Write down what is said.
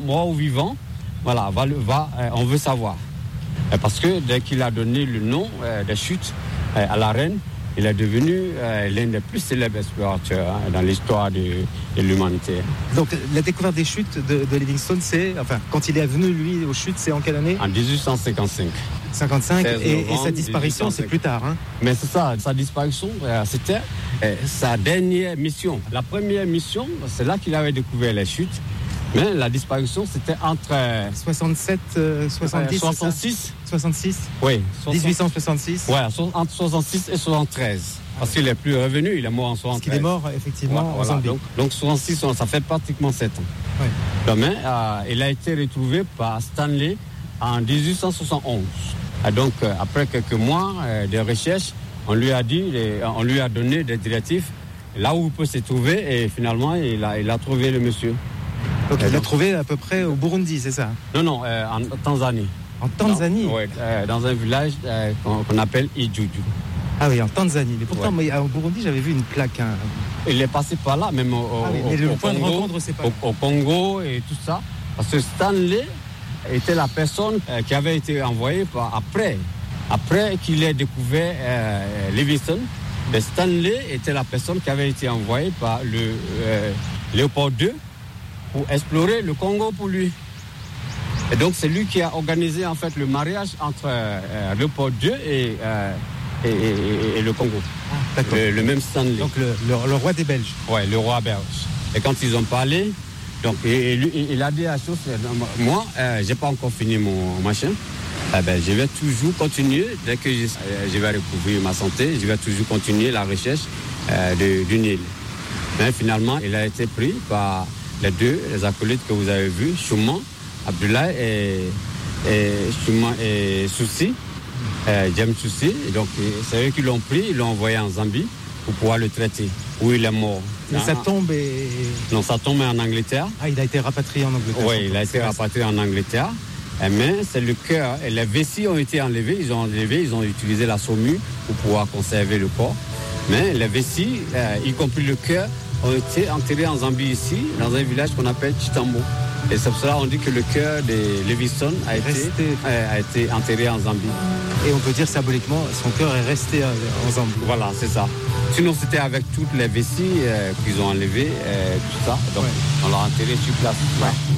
mort ou vivant, voilà, on veut savoir. Parce que dès qu'il a donné le nom des chutes à la reine, il est devenu l'un des plus célèbres explorateurs dans l'histoire de l'humanité. Donc la découverte des chutes de Livingstone, quand il est venu lui aux chutes, c'est en quelle année ? En 1855. 55 et sa disparition, 1855. C'est plus tard. Hein. Mais c'est ça, sa disparition, c'était sa dernière mission. La première mission, c'est là qu'il avait découvert les chutes. Mais la disparition, c'était entre 67, 70, 66. Oui. 1866. Ouais, entre 66 et 73. Parce qu'il n'est plus revenu, il est mort en 73. Parce qu'il est mort, effectivement, en Zambie. Donc 66, ça fait pratiquement 7 ans. Ouais. Mais il a été retrouvé par Stanley en 1871. Et donc, après quelques mois de recherche, on lui a donné des directives là où il peut se trouver, et finalement, il a trouvé le monsieur. Donc il l'a trouvé à peu près au Burundi, c'est ça ? Non, en Tanzanie. En Tanzanie ? Oui, dans un village qu'on appelle Ijuju. Ah oui, en Tanzanie. Mais pourtant, au Burundi, j'avais vu une plaque. Il est passé par là, même le point de rencontre, c'est pas au Congo et tout ça. Parce que Stanley était la personne qui avait été envoyée après qu'il ait découvert Livingstone. Mais Stanley était la personne qui avait été envoyée par le Léopold II pour explorer le Congo pour lui. Et donc c'est lui qui a organisé en fait le mariage entre Léopold II et le Congo. Le même Stanley. Donc le roi des Belges. Oui, le roi belge. Et quand ils ont parlé, donc il a dit à la chose, moi, j'ai pas encore fini mon machin. Je vais toujours continuer, dès que je vais recouvrir ma santé, je vais toujours continuer la recherche du Nil. Mais finalement, il a été pris par les acolytes que vous avez vus, Chouman, Abdoulaye et Soussi, James Soussi. Donc c'est eux qui l'ont pris, ils l'ont envoyé en Zambie pour pouvoir le traiter, où il est mort. Mais sa tombe est... Non, sa tombe est en Angleterre. Ah, il a été rapatrié en Angleterre. Oui, il a été rapatrié en Angleterre. Mais c'est le cœur et les vessies ont été enlevés. Ils ont utilisé la saumure pour pouvoir conserver le corps. Mais les vessies, y compris le cœur, ont été enterrés en Zambie ici, dans un village qu'on appelle Chitambo. Et c'est pour cela qu'on dit que le cœur de Livingstone a été enterré en Zambie. Et on peut dire symboliquement, son cœur est resté en Zambie. Voilà, c'est ça. Sinon, c'était avec toutes les vessies qu'ils ont enlevées, tout ça. Donc, on l'a enterré sur place. Ouais.